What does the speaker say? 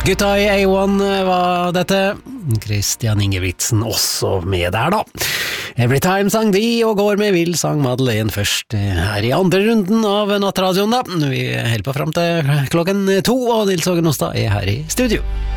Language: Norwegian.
Gutta i A1 var dette. Christian Ingebrigtsen også med der da. Everytime sang de og går med Vil sang Madeleine først her i andre runden av Nattradioen da. Vi holder på frem til klokken 2 og Nils Åge Nostad er her i studio.